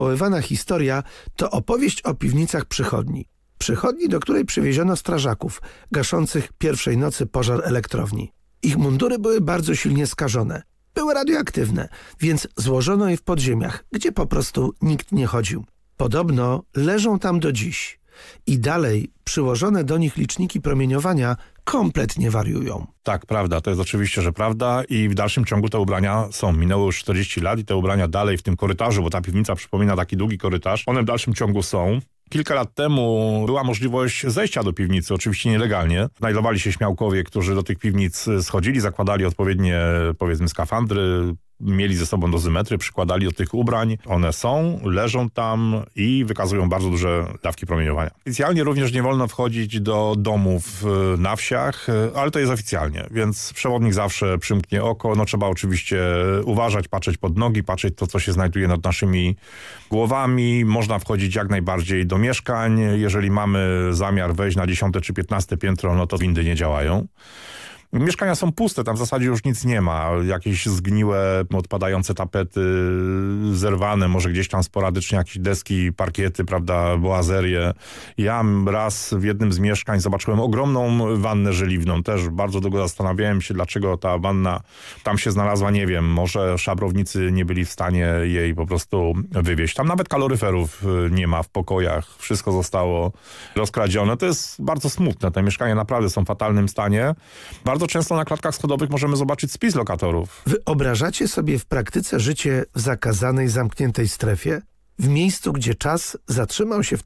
Przywoływana historia to opowieść o piwnicach przychodni. Przychodni, do której przywieziono strażaków gaszących pierwszej nocy pożar elektrowni. Ich mundury były bardzo silnie skażone. Były radioaktywne, więc złożono je w podziemiach, gdzie po prostu nikt nie chodził. Podobno leżą tam do dziś. I dalej przyłożone do nich liczniki promieniowania kompletnie wariują. Tak, prawda, to jest oczywiście, że prawda i w dalszym ciągu te ubrania są. Minęło już 40 lat i te ubrania dalej w tym korytarzu, bo ta piwnica przypomina taki długi korytarz, one w dalszym ciągu są. Kilka lat temu była możliwość zejścia do piwnicy, oczywiście nielegalnie. Znajdowali się śmiałkowie, którzy do tych piwnic schodzili, zakładali odpowiednie, powiedzmy, skafandry, mieli ze sobą dozymetry, przykładali do tych ubrań. One są, leżą tam i wykazują bardzo duże dawki promieniowania. Oficjalnie również nie wolno wchodzić do domów na wsiach, ale to jest oficjalnie, więc przewodnik zawsze przymknie oko. No trzeba oczywiście uważać, patrzeć pod nogi, patrzeć to, co się znajduje nad naszymi głowami. Można wchodzić jak najbardziej do mieszkań. Jeżeli mamy zamiar wejść na 10 czy 15 piętro, no to windy nie działają. Mieszkania są puste, tam w zasadzie już nic nie ma. Jakieś zgniłe, odpadające tapety, zerwane, może gdzieś tam sporadycznie jakieś deski, parkiety, prawda, boazerie. Ja raz w jednym z mieszkań zobaczyłem ogromną wannę żeliwną. Też bardzo długo zastanawiałem się, dlaczego ta wanna tam się znalazła, nie wiem. Może szabrownicy nie byli w stanie jej po prostu wywieźć. Tam nawet kaloryferów nie ma w pokojach. Wszystko zostało rozkradzione. To jest bardzo smutne. Te mieszkania naprawdę są w fatalnym stanie. Bardzo często na klatkach schodowych możemy zobaczyć spis lokatorów. Wyobrażacie sobie w praktyce życie w zakazanej, zamkniętej strefie? W miejscu, gdzie czas zatrzymał się w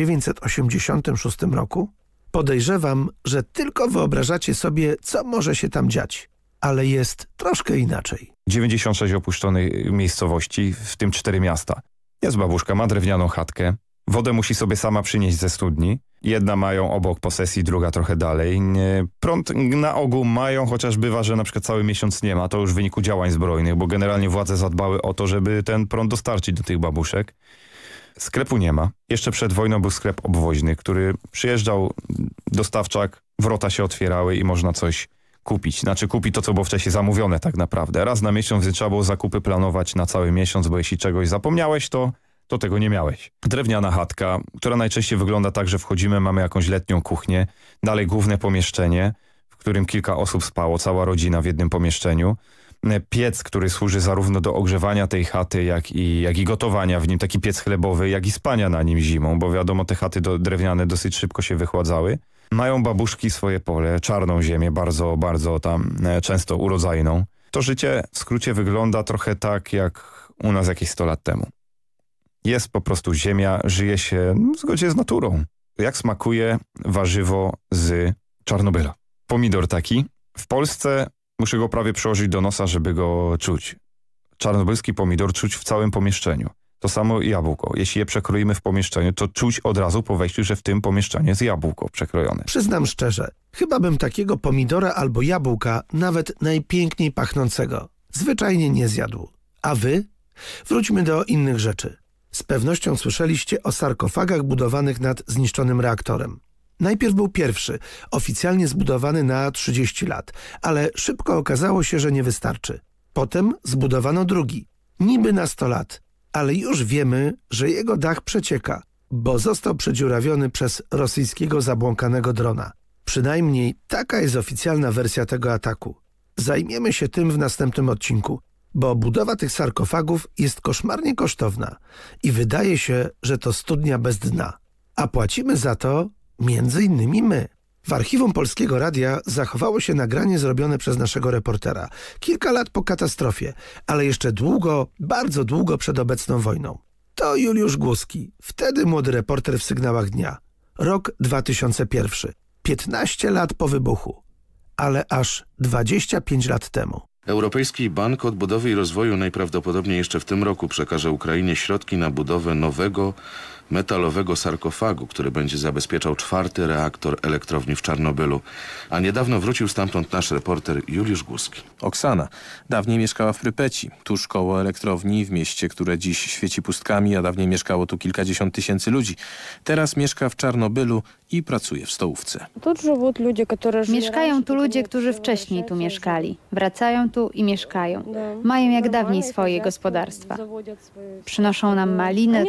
1986 roku? Podejrzewam, że tylko wyobrażacie sobie, co może się tam dziać. Ale jest troszkę inaczej. 96 opuszczonej miejscowości, w tym 4 miasta. Jest babuszka, ma drewnianą chatkę. Wodę musi sobie sama przynieść ze studni. Jedna mają obok posesji, druga trochę dalej. Prąd na ogół mają, chociaż bywa, że na przykład cały miesiąc nie ma. To już w wyniku działań zbrojnych, bo generalnie władze zadbały o to, żeby ten prąd dostarczyć do tych babuszek. Sklepu nie ma. Jeszcze przed wojną był sklep obwoźny, który przyjeżdżał dostawczak, wrota się otwierały i można coś kupić. Znaczy kupić to, co było wcześniej zamówione tak naprawdę. Raz na miesiąc trzeba było zakupy planować na cały miesiąc, bo jeśli czegoś zapomniałeś, to tego nie miałeś. Drewniana chatka, która najczęściej wygląda tak, że wchodzimy, mamy jakąś letnią kuchnię, dalej główne pomieszczenie, w którym kilka osób spało, cała rodzina w jednym pomieszczeniu. Piec, który służy zarówno do ogrzewania tej chaty, jak i gotowania w nim, taki piec chlebowy, jak i spania na nim zimą, bo wiadomo, te chaty drewniane dosyć szybko się wychładzały. Mają babuszki swoje pole, czarną ziemię, bardzo, bardzo tam często urodzajną. To życie w skrócie wygląda trochę tak, jak u nas jakieś 100 lat temu. Jest po prostu ziemia, żyje się w zgodzie z naturą. Jak smakuje warzywo z Czarnobyla? Pomidor taki. W Polsce muszę go prawie przyłożyć do nosa, żeby go czuć. Czarnobylski pomidor czuć w całym pomieszczeniu. To samo jabłko. Jeśli je przekroimy w pomieszczeniu, to czuć od razu po wejściu, że w tym pomieszczeniu jest jabłko przekrojone. Przyznam szczerze, chyba bym takiego pomidora albo jabłka, nawet najpiękniej pachnącego, zwyczajnie nie zjadł. A wy? Wróćmy do innych rzeczy. Z pewnością słyszeliście o sarkofagach budowanych nad zniszczonym reaktorem. Najpierw był pierwszy, oficjalnie zbudowany na 30 lat, ale szybko okazało się, że nie wystarczy. Potem zbudowano drugi, niby na 100 lat, ale już wiemy, że jego dach przecieka, bo został przedziurawiony przez rosyjskiego zabłąkanego drona. Przynajmniej taka jest oficjalna wersja tego ataku. Zajmiemy się tym w następnym odcinku, bo budowa tych sarkofagów jest koszmarnie kosztowna i wydaje się, że to studnia bez dna. A płacimy za to między innymi my. W archiwum Polskiego Radia zachowało się nagranie zrobione przez naszego reportera. Kilka lat po katastrofie, ale jeszcze długo, bardzo długo przed obecną wojną. To Juliusz Głuski, wtedy młody reporter w Sygnałach Dnia. Rok 2001. 15 lat po wybuchu. Ale aż 25 lat temu. Europejski Bank Odbudowy i Rozwoju najprawdopodobniej jeszcze w tym roku przekaże Ukrainie środki na budowę nowego, metalowego sarkofagu, który będzie zabezpieczał 4. reaktor elektrowni w Czarnobylu. A niedawno wrócił stamtąd nasz reporter Juliusz Głuski. Oksana dawniej mieszkała w Prypeci, tuż koło elektrowni, w mieście, które dziś świeci pustkami, a dawniej mieszkało tu kilkadziesiąt tysięcy ludzi. Teraz mieszka w Czarnobylu i pracuje w stołówce. Mieszkają tu ludzie, którzy wcześniej tu mieszkali. Wracają tu i mieszkają. Mają jak dawniej swoje gospodarstwa. Przynoszą nam malinę,